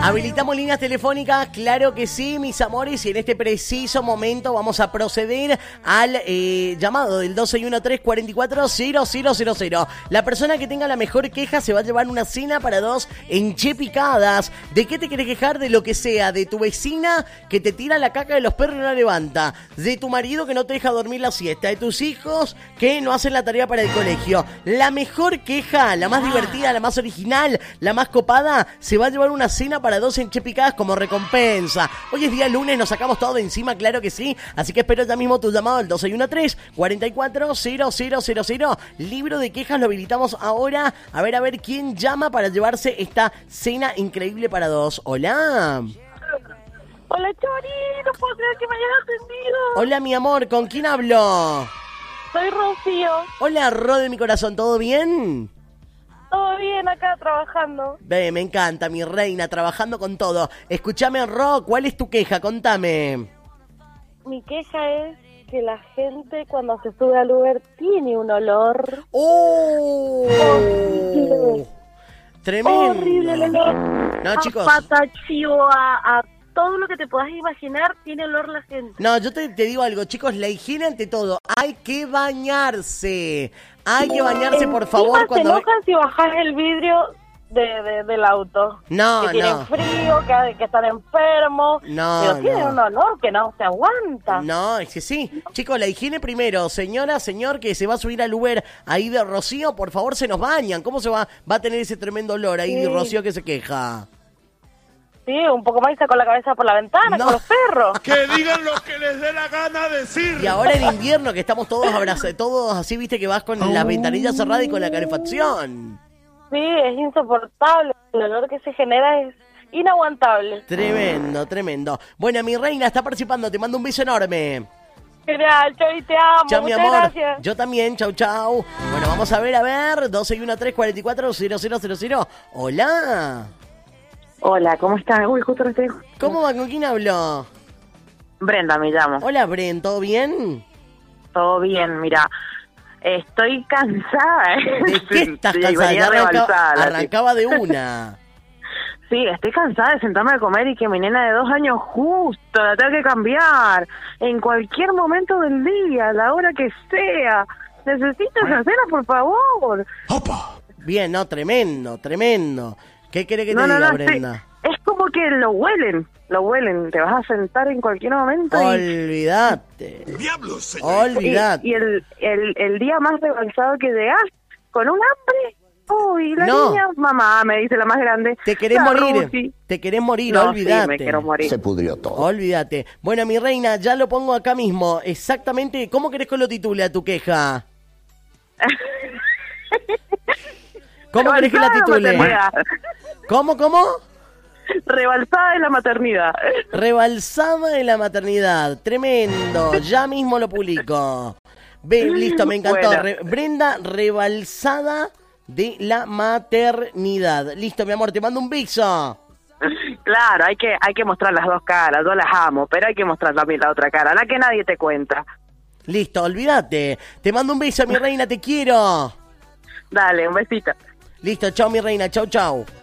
Habilitamos líneas telefónicas, claro que sí, mis amores, y en este preciso momento vamos a proceder al llamado del 261-344-0000. La persona que tenga la mejor queja se va a llevar una cena para dos en Che Picadas. ¿De qué te querés quejar? De lo que sea, de tu vecina que te tira la caca de los perros y no la levanta, de tu marido que no te deja dormir la siesta, de tus hijos que no hacen la tarea para el colegio. La mejor queja, la más divertida, la más original, la más copada, se va a llevar una cena para dos en Che Picadas como recompensa. Hoy es día lunes, nos sacamos todo de encima, claro que sí. Así que espero ya mismo tu llamado al 261-344-0000. Libro de quejas lo habilitamos ahora. A ver quién llama para llevarse esta cena increíble para dos. Hola. Hola, Chori, no puedo creer que me hayas atendido. Hola, mi amor, ¿con quién hablo? Soy Rocío. Hola, Ro de mi corazón, ¿todo bien? Todo bien, acá trabajando. Me encanta, mi reina, trabajando con todo. Escúchame, Ro, ¿cuál es tu queja? Contame. Mi queja es que la gente cuando se sube al Uber tiene un olor. ¡Oh! Horrible. Tremendo. Horrible el olor. No, chicos. A patachío, a todo lo que te puedas imaginar, tiene olor la gente. No, yo te digo algo, chicos, la higiene ante todo. Hay que bañarse. Hay que bañarse, por favor. Se enojan si bajas el vidrio del auto. No, que tienen frío, que están enfermos. Pero tienen un olor que no se aguanta. No, es que sí. Chicos, la higiene primero. Señora, señor, que se va a subir al Uber ahí de Rocío, por favor, se nos bañan. ¿Cómo se va a tener ese tremendo olor ahí de Rocío que se queja? Sí, un poco más y saco la cabeza por la ventana con los perros. Que digan lo que les dé la gana decir. Y ahora en invierno que estamos todos abrazados, todos así, viste, que vas con las ventanillas cerradas y con la calefacción. Sí, es insoportable. El olor que se genera es inaguantable. Tremendo, tremendo. Bueno, mi reina está participando, te mando un beso enorme. Genial, Chori, te amo. Chao, mi muchas amor. Gracias. Yo también, chau. Bueno, vamos a ver, 261-344-0000. Hola. Hola, ¿cómo estás? Uy, justo lo estoy... ¿Cómo va? ¿Con quién hablo? Brenda me llamo. Hola, Bren, ¿todo bien? Todo bien, mira, estoy cansada. ¿De qué estás cansada? Ya arrancaba de una. Sí, estoy cansada de sentarme a comer y que mi nena de 2 años justo la tenga que cambiar en cualquier momento del día, a la hora que sea. Necesito esa cena, por favor. ¡Opa! Bien, no, tremendo. ¿Qué quiere que te diga, Brenda? Sí. Es como que lo huelen, te vas a sentar en cualquier momento. Olvídate. ¡Diablos, señor! Olvídate. Y el día más rebalsado que llegas, con un hambre. Uy, la niña, mamá, me dice la más grande. Te querés morir, No, olvídate. Sí, me quiero morir. Se pudrió todo. Olvídate. Bueno, mi reina, ya lo pongo acá mismo. Exactamente, ¿cómo querés que lo titule a tu queja? ¿Cómo querés que la titule? ¿Cómo? Rebalsada de la maternidad. Rebalsada de la maternidad. Tremendo. Ya mismo lo publico. Listo, me encantó. Bueno. Brenda, rebalsada de la maternidad. Listo, mi amor, te mando un beso. Claro, hay que mostrar las dos caras. Yo las amo, pero hay que mostrar también la otra cara, la que nadie te cuenta. Listo, olvídate. Te mando un beso, mi reina, te quiero. Dale, un besito. Listo, chao, mi reina. Chau.